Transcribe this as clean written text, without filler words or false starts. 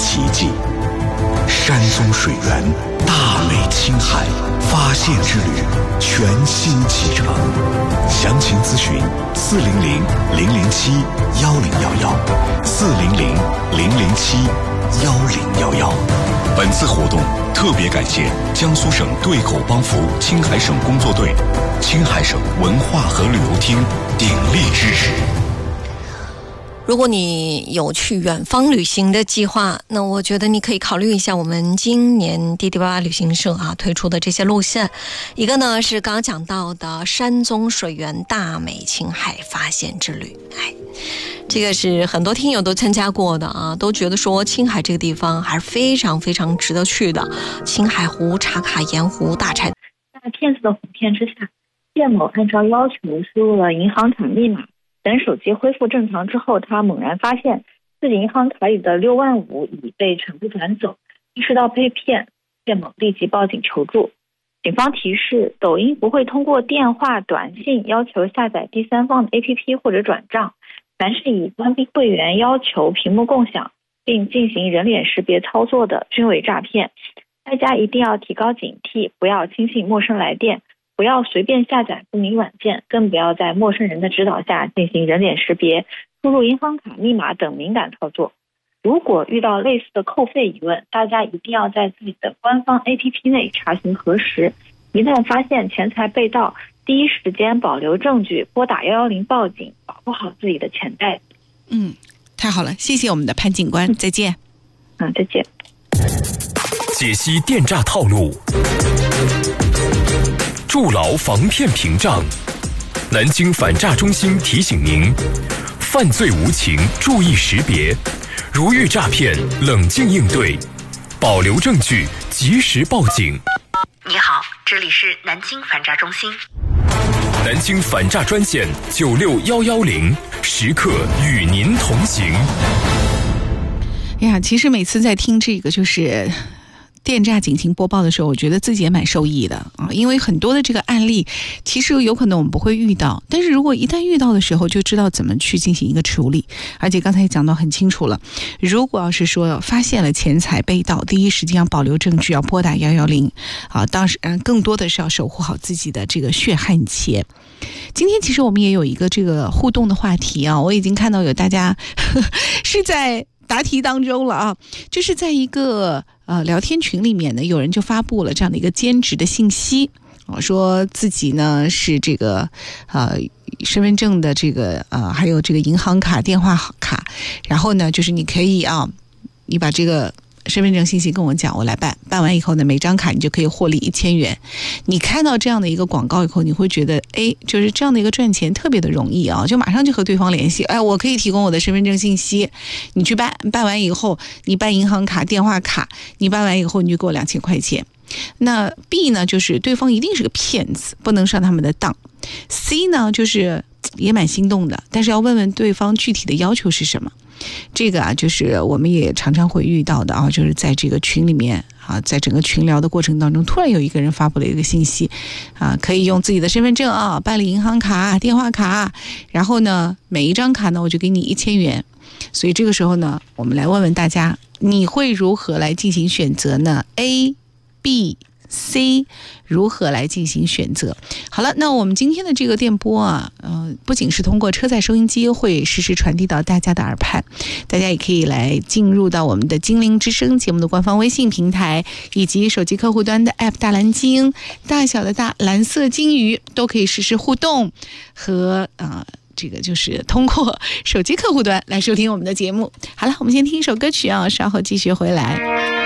奇迹。山中水源，大美青海，发现之旅，全新启程。详情咨询400-007-1011，400-007-1011。本次活动特别感谢江苏省对口帮扶青海省工作队、青海省文化和旅游厅鼎力支持。 如果你有去远方旅行的计划，那我觉得你可以考虑一下我们今年滴滴八八旅行社推出的这些路线。一个呢是刚刚讲到的山中水源大美青海发现之旅，这个是很多听友都参加过的都觉得说青海这个地方还是非常非常值得去的。青海湖、茶卡盐湖、大柴。 在骗子的哄骗之下，谢某按照要求输入了银行卡密码。等手机恢复正常之后，他猛然发现自己银行卡里的6万5已被全部转走，意识到被骗，谢某立即报警求助。警方提示，抖音不会通过电话、短信要求下载第三方的 APP 或者转账，凡是以关闭会员、要求屏幕共享并进行人脸识别操作的均为诈骗。大家一定要提高警惕，不要轻信陌生来电，不要随便下载不明软件，更不要在陌生人的指导下进行人脸识别、输入银行卡密码等敏感操作。如果遇到类似的扣费疑问，大家一定要在自己的官方 APP 内查询核实，一旦发现钱财被盗，第一时间保留证据，拨打110报警，保护好自己的钱袋。 太好了，谢谢我们的潘警官，再见。 再见。 解析电诈套路，筑牢防骗屏障。南京反诈中心提醒您：犯罪无情，注意识别；如遇诈骗，冷静应对，保留证据，及时报警。 你好，这里是南京反诈中心。 南京反诈专线96110，时刻与您同行。 其实每次在听这个就是电诈警情播报的时候，我觉得自己也蛮受益的因为很多的这个案例其实有可能我们不会遇到，但是如果一旦遇到的时候，就知道怎么去进行一个处理。而且刚才也讲到很清楚了，如果要是说发现了钱财被盗，第一时间要保留证据，要拨打110当然更多的是要守护好自己的这个血汗钱。今天其实我们也有一个这个互动的话题我已经看到有大家是在答题当中了就是在一个聊天群里面呢，有人就发布了这样的一个兼职的信息说自己呢是这个身份证的这个还有这个银行卡、电话卡，然后呢就是你可以你把这个身份证信息跟我讲，我来办完以后呢，每张卡你就可以获利1000元。你看到这样的一个广告以后，你会觉得就是这样的一个赚钱特别的容易就马上就和对方联系，我可以提供我的身份证信息，你去办完以后，你办银行卡、电话卡，你办完以后你就给我2000块钱。那 B 呢，就是对方一定是个骗子，不能上他们的当。C 呢，就是也蛮心动的，但是要问问对方具体的要求是什么。这个就是我们也常常会遇到的就是在这个群里面在整个群聊的过程当中，突然有一个人发布了一个信息可以用自己的身份证办理银行卡、电话卡，然后呢每一张卡呢我就给你1000元。所以这个时候呢，我们来问问大家，你会如何来进行选择呢？ A、B、C 如何来进行选择？好了，那我们今天的这个电波不仅是通过车载收音机会实时传递到大家的耳畔，大家也可以来进入到我们的精灵之声节目的官方微信平台，以及手机客户端的 App 大蓝鲸、大小的大蓝色金鱼，都可以实时互动和这个就是通过手机客户端来收听我们的节目。好了，我们先听一首歌曲稍后继续回来。